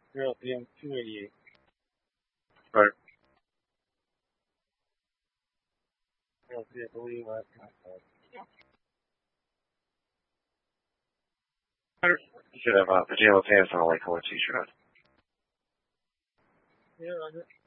288. Right. Yeah, believe that. You should have pajama pants and a light colored t-shirt. Yeah,